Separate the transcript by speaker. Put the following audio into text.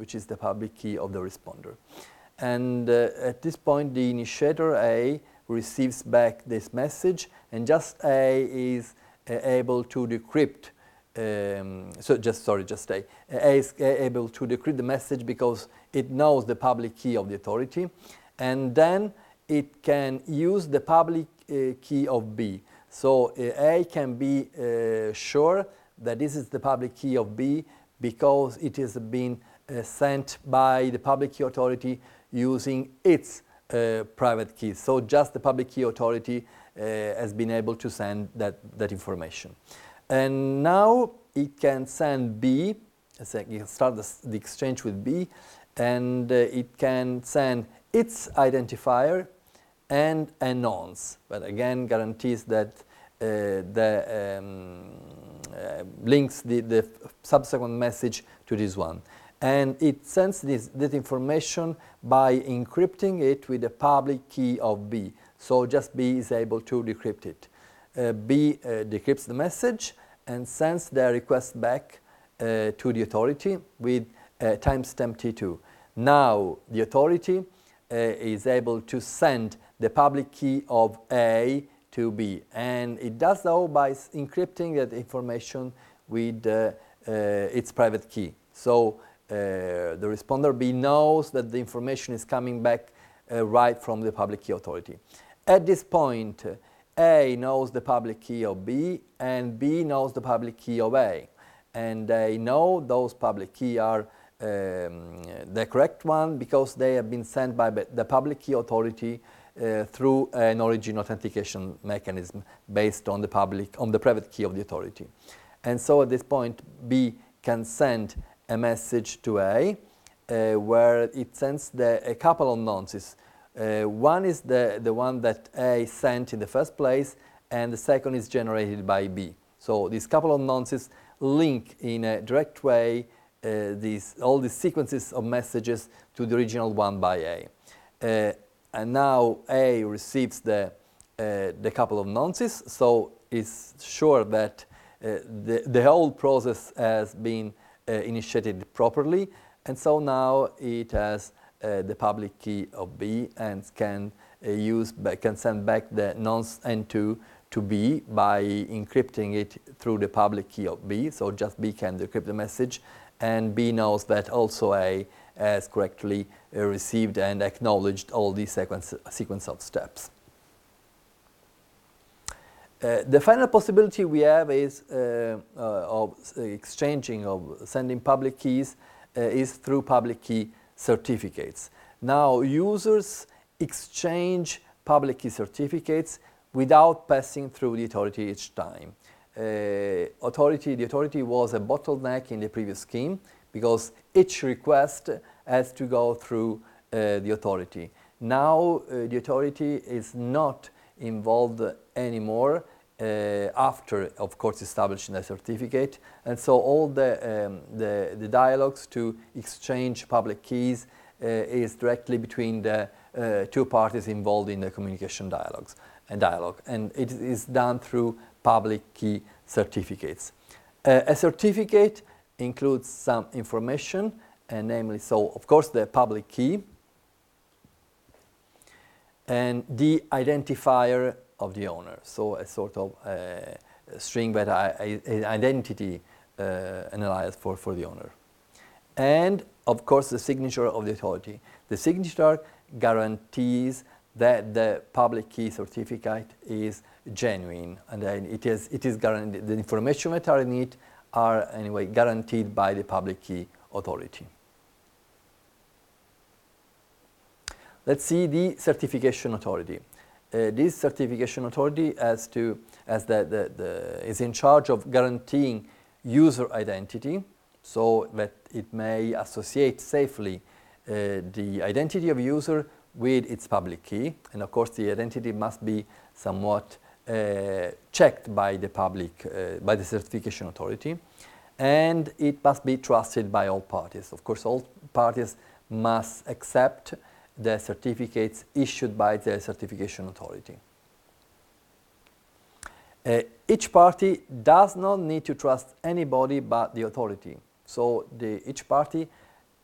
Speaker 1: which is the public key of the responder. And at this point, the initiator A receives back this message, and just A is able to decrypt. Just A. A is able to decrypt the message because it knows the public key of the authority, and then it can use the public key of B. So A can be sure that this is the public key of B because it has been sent by the public key authority using its private key. So just the public key authority has been able to send that information. And now it can send B, it can start the exchange with B, and it can send its identifier and a nonce, but again guarantees that links the subsequent message to this one. And it sends that information by encrypting it with the public key of B. So just B is able to decrypt it. B decrypts the message and sends the request back to the authority with timestamp T2. Now the authority is able to send the public key of A to B, and it does so by encrypting that information with its private key. So the responder B knows that the information is coming back right from the public key authority. At this point, A knows the public key of B, and B knows the public key of A, and they know those public key are the correct one because they have been sent by the public key authority through an origin authentication mechanism based on the private key of the authority. And so at this point, B can send a message to A where it sends a couple of nonces. One is the one that A sent in the first place, and the second is generated by B. So these couple of nonces link in a direct way all these sequences of messages to the original one by A. And now A receives the couple of nonces, so it's sure that the whole process has been initiated properly, and so now it has the public key of B and can send back the nonce N2 to B by encrypting it through the public key of B. So just B can decrypt the message, and B knows that also A has correctly received and acknowledged all these sequence of steps. The final possibility we have is of exchanging, of sending public keys is through public key certificates. Now users exchange public key certificates without passing through the authority each time. The authority was a bottleneck in the previous scheme because each request has to go through the authority. Now the authority is not involved anymore after, of course, establishing a certificate, and so all the dialogues to exchange public keys is directly between the two parties involved in the communication dialogue, and it is done through public key certificates. A certificate includes some information, and namely, so of course the public key and the identifier of the owner, so a sort of string that identity analyzed for the owner, and of course the signature of the authority. The signature guarantees that the public key certificate is genuine, and then it is guaranteed. The information that are in it are anyway guaranteed by the public key authority. Let's see the certification authority. This certification authority is in charge of guaranteeing user identity, so that it may associate safely the identity of user with its public key, and of course the identity must be somewhat checked by the certification authority, and it must be trusted by all parties. Of course, all parties must accept the certificates issued by the certification authority. Each party does not need to trust anybody but the authority. So each party